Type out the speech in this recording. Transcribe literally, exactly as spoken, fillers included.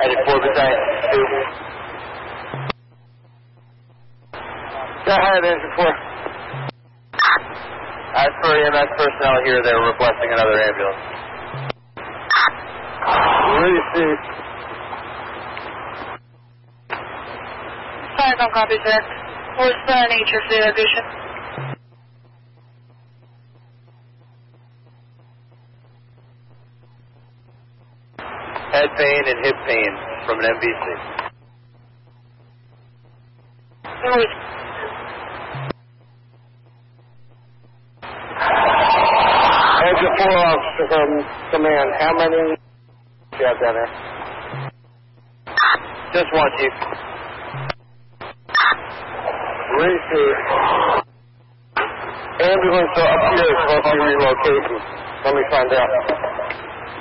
Headed four battalion two. Go ahead, engine four. As for E M S personnel here, they're requesting another ambulance. Receive. Five on copy, sir. What's the nature of the aggression? Head pain and hip pain from an M B C. No worries. Engine four officer from command. How many do you have down there? Just one, Chief. Receive. Ambulance are up here for relocation. Let me find out.